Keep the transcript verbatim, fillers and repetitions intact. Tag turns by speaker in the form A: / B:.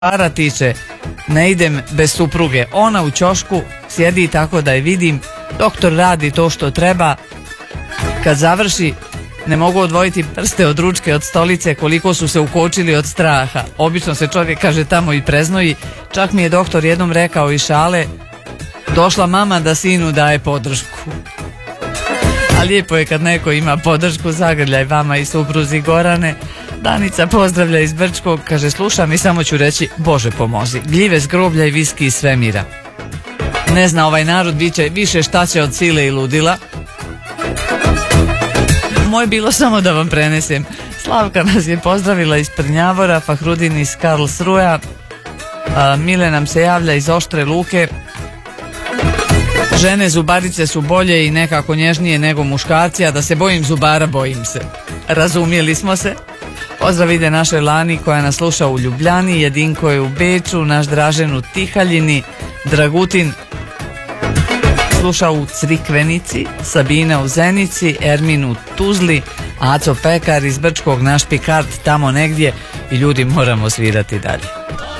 A: para tiče, ne idem bez supruge. Ona u ćošku sjedi tako da je vidim, doktor radi to što treba. Kad završi, ne mogu odvojiti prste od ručke od stolice, koliko su se ukočili od straha. Obično se čovjek, kaže, tamo i preznoji. Čak mi je doktor jednom rekao iz šale, došla mama da sinu daje podršku. A lijepo je kad neko ima podršku. Zagrljaj vama i supruzi Gorane. Danica pozdravlja iz Brčkog, kaže, slušam i samo ću reći, Bože pomozi. Gljive s groblja i viski iz svemira. Ne zna ovaj narod, bit će više šta će od sile i ludila. Moje bilo samo da vam prenesem. Slavka nas je pozdravila iz Prnjavora, Fahrudin iz Karlsruja, Mile nam se javlja iz Oštre Luke. Žene zubarice su bolje i nekako nježnije nego muškarci, a da se bojim zubara, bojim se. Razumjeli smo se. Pozdrav ide našoj Lani koja nas sluša u Ljubljani, Jedinko je u Beču, naš Dražen u Tihaljini, Dragutin sluša u Crikvenici, Sabina u Zenici, Ermin u Tuzli, Aco Pekar iz Brčkog, naš Pikard tamo negdje i ljudi moramo svirati dalje.